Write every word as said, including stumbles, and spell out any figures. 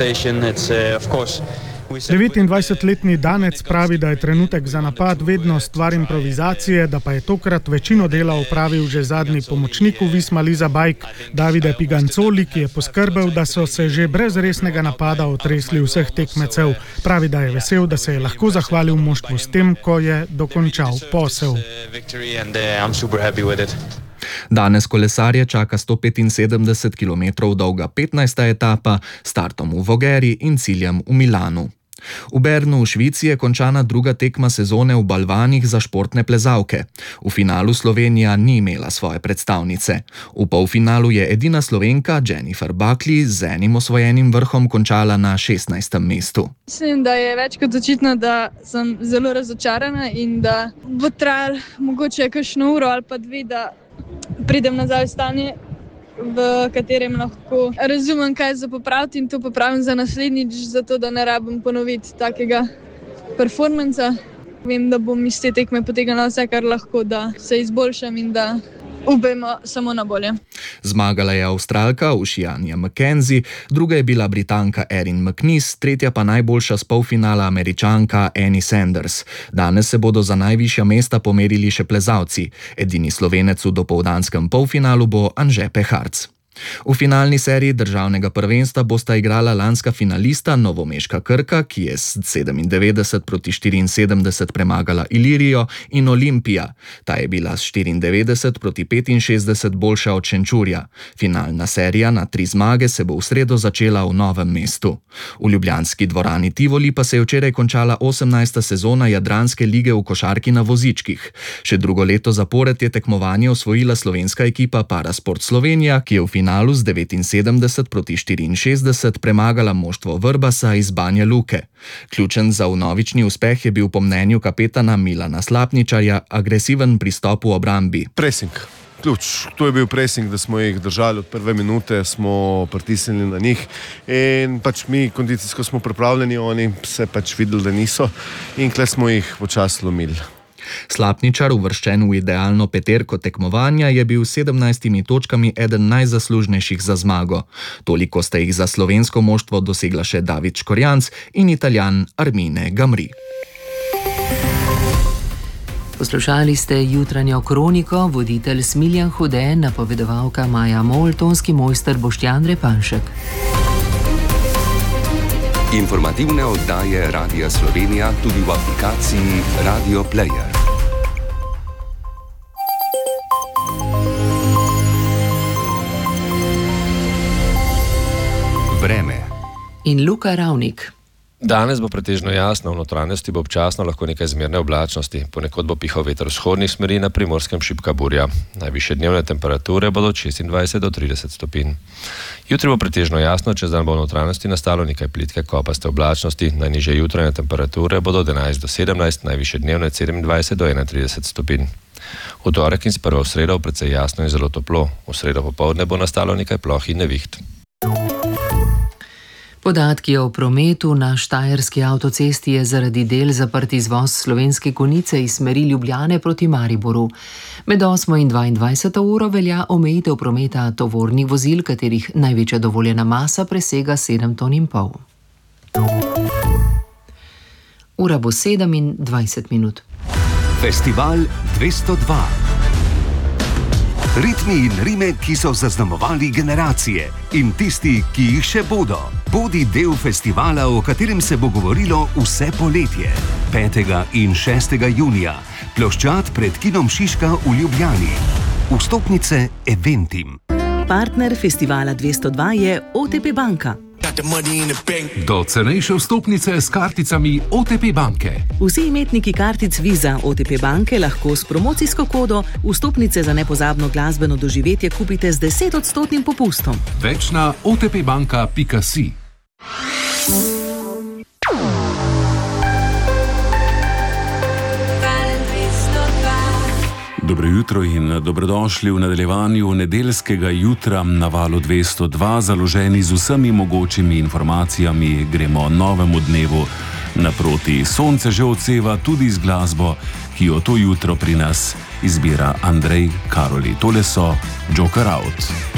devetindvajsetletni Danec pravi, da je trenutek za napad vedno stvar improvizacije, da pa je tokrat večino dela opravil že zadnji pomočnik v Visma Liza Bajk, Davide Pigancoli, ki je poskrbel, da so se že brez resnega napada otresli vseh tekmecev. Pravi, da je vesel, da se je lahko zahvalil moštvu s tem, ko je dokončal posel. Danes kolesarje čaka sto petinsedemdeset kilometrov dolga petnajsta etapa, startom v Vogheri in ciljem v Milanu. V Bernu v Švici je končana druga tekma sezone v balvanih za športne plezalke. V finalu Slovenija ni imela svoje predstavnice. V polfinalu je edina Slovenka Jennifer Buckley z enim osvojenim vrhom končala na šestnajstem mestu. Mislim, da je več kot očitno, da sem zelo razočarana in da bo trajalo mogoče kakšno uro ali pa dve, da pridem nazaj v stanje, v katerem lahko razumem, kaj za popraviti in to popravim za naslednjič, zato da ne rabim ponoviti takega performansa. Vem, da bom iz te tekme potegnila vse, kar lahko, da se izboljšam in da upajmo samo na bolje. Zmagala je Avstralka Oceania McKenzie, druga je bila Britanka Erin McNeice, tretja pa najboljša s polfinala Američanka Annie Sanders. Danes se bodo za najvišja mesta pomerili še plezalci. Edini Slovenec v dopoldanskem polfinalu bo Anže Peharc. V finalni seriji državnega prvenstva bosta igrala lanska finalista novomeška Krka, ki je s sedemindevetdeset proti štiriinsedemdeset premagala Ilirijo, in Olimpija. Ta je bila s štiriindevetdeset proti petinšestdeset boljša od Šenčurja. Finalna serija na tri zmage se bo v sredo začela v Novem mestu. V ljubljanski dvorani Tivoli pa se je včeraj končala osemnajsta sezona Jadranske lige v košarki na vozičkih. Še drugo leto zapored je tekmovanje osvojila slovenska ekipa Parasport Slovenija, ki je v finalu z devetinsedemdeset proti štiriinšestdeset premagala moštvo Vrbasa iz Banja Luke. Ključen za vnovični uspeh je bil po mnenju kapetana Milana Slapničarja agresiven pristop v obrambi. Pressing. Ključ. To je bil pressing, da smo jih držali od prve minute, smo pritisnili na njih in pač mi kondicijsko smo pripravljeni, oni se pač videli, da niso in kle smo jih počasi lomili. Slapničar, uvrščen v idealno peterko tekmovanja, je bil s sedemnajstimi točkami eden najzaslužnejših za zmago. Toliko sta jih za slovensko moštvo dosegla še David Škorjanc in Italijan Armine Gamri. Poslušali ste jutranjo kroniko, voditelj Smiljan Hude, napovedovalka Maja Mol, tonski mojster Boštjan Repanšek. Informativne oddaje Radia Slovenija tudi v aplikaciji Radio Player. Vreme. In Luka Ravnik. Danes bo pretežno jasno, v notranjosti bo občasno lahko nekaj zmerne oblačnosti, ponekod bo pihal veter vzhodnih smeri, na Primorskem šibka burja. Najvišje dnevne temperature bodo od šestindvajset do trideset stopinj. Jutri bo pretežno jasno, čez dan bo v notranjosti nastalo nekaj plitke kopaste oblačnosti, najnižje jutranje temperature bodo od enajst do sedemnajst, najvišje dnevne od sedemindvajset do enaintrideset stopinj. V torek in sprva v sredo precej jasno in zelo toplo, v sredo popoldne bo nastalo nekaj ploh in neviht. Podatki o prometu na štajerski avtocesti je zaradi del zaprt izvoz Slovenske Konjice iz smeri Ljubljane proti Mariboru. Med osmo in dvaindvajseto uro velja omejitev prometa tovornih vozil, katerih največja dovoljena masa presega sedem ton in pol. Ura bo sedem in dvajset minut. Festival dvesto dva. Ritmi in rime, ki so zaznamovali generacije in tisti, ki jih še bodo. Bodi del festivala, o katerem se bo govorilo vse poletje. petega in šestega junija. Ploščad pred kinom Šiška v Ljubljani. Vstopnice Eventim. Partner festivala dvesto dva je O T P banka. Do cenejše vstopnice s karticami O T P banke. Vsi imetniki kartic Visa O T P banke lahko s promocijsko kodo vstopnice za nepozabno glasbeno doživetje kupite z desetodstotnim popustom. Več na o t p banka pika si. Dobro jutro in dobrodošli v nadaljevanju nedeljskega jutra na valu dvesto dva, založeni z vsemi mogočimi informacijami. Gremo novemu dnevu naproti. Sonce že odseva tudi z glasbo, ki jo to jutro pri nas izbira Andrej Karoli. Tole so Joker Out.